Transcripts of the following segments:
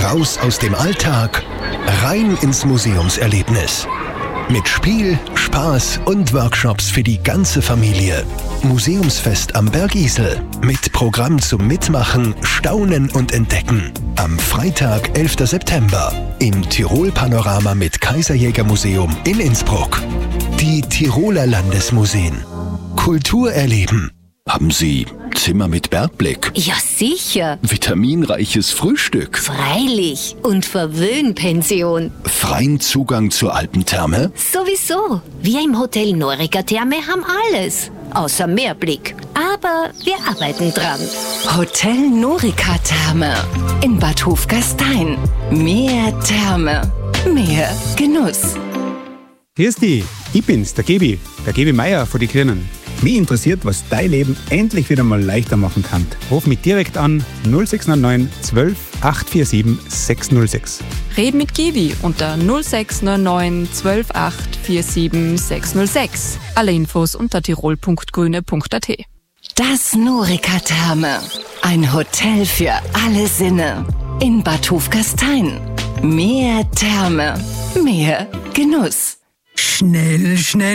Raus aus dem Alltag, rein ins Museumserlebnis. Mit Spiel, Spaß und Workshops für die ganze Familie. Museumsfest am Bergisel. Mit Programm zum Mitmachen, Staunen und Entdecken. Am Freitag, 11. September. Im Tirol-Panorama mit Kaiserjäger-Museum in Innsbruck. Die Tiroler Landesmuseen. Kultur erleben. Haben Sie Zimmer mit Bergblick? Ja, sicher. Vitaminreiches Frühstück? Freilich. Und Verwöhnpension. Freien Zugang zur Alpentherme? Sowieso. Wir im Hotel Norica Therme haben alles. Außer Meerblick. Aber wir arbeiten dran. Hotel Norica Therme in Bad Hofgastein. Mehr Therme. Mehr Genuss. Grüß dich, ich bin's, der Gebi Meier von die Grünen. Mich interessiert, was dein Leben endlich wieder mal leichter machen kann. Ruf mich direkt an 0699 12 847 606. Red mit Gebi unter 0699 12 847 606. Alle Infos unter tirol.grüne.at. Das Norica Therme. Ein Hotel für alle Sinne. In Bad Hofgastein. Mehr Therme. Mehr Genuss. Schnell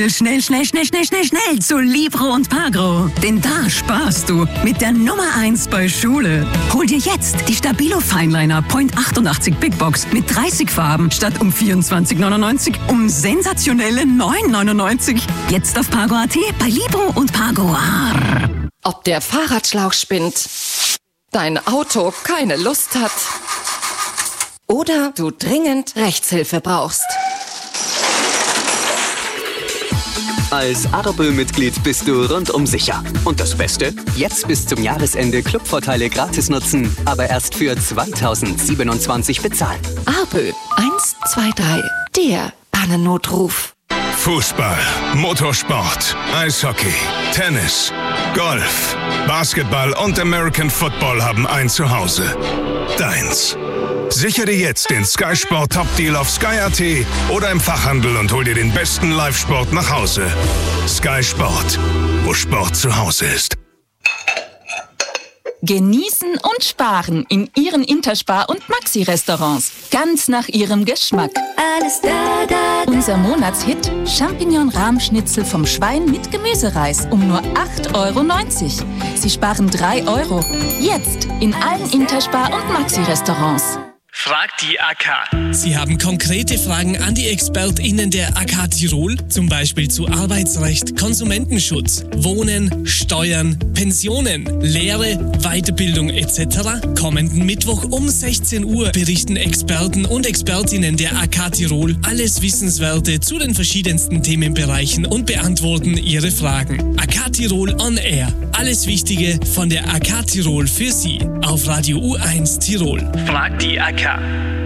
zu Libro und Pagro. Denn da sparst du mit der Nummer 1 bei Schule. Hol dir jetzt die Stabilo Fineliner Point 88 Big Box mit 30 Farben statt um 24,99 um sensationelle 9,99. Jetzt auf Pagro.at bei Libro und Pagro. Ob der Fahrradschlauch spinnt, dein Auto keine Lust hat oder du dringend Rechtshilfe brauchst. Als Adobel-Mitglied bist du rundum sicher. Und das Beste? Jetzt bis zum Jahresende Clubvorteile gratis nutzen, aber erst für 2027 bezahlen. Abel 123, der Pannennotruf. Fußball, Motorsport, Eishockey, Tennis, Golf, Basketball und American Football haben ein Zuhause. Deins. Sichere dir jetzt den Sky Sport Top Deal auf Sky.at oder im Fachhandel und hol dir den besten Live-Sport nach Hause. Sky Sport, wo Sport zu Hause ist. Genießen und sparen in Ihren Interspar- und Maxi-Restaurants. Ganz nach Ihrem Geschmack. Alles da. Unser Monatshit: Champignon-Rahmschnitzel vom Schwein mit Gemüsereis um nur 8,90 €. Sie sparen 3 €. Jetzt in allen Interspar- und Maxi-Restaurants. Fragt die AK. Sie haben konkrete Fragen an die ExpertInnen der AK Tirol, zum Beispiel zu Arbeitsrecht, Konsumentenschutz, Wohnen, Steuern, Pensionen, Lehre, Weiterbildung etc. Kommenden Mittwoch um 16 Uhr berichten Experten und Expertinnen der AK Tirol alles Wissenswerte zu den verschiedensten Themenbereichen und beantworten Ihre Fragen. AK Tirol on Air. Alles Wichtige von der AK Tirol für Sie auf Radio U1 Tirol. Fragt die AK.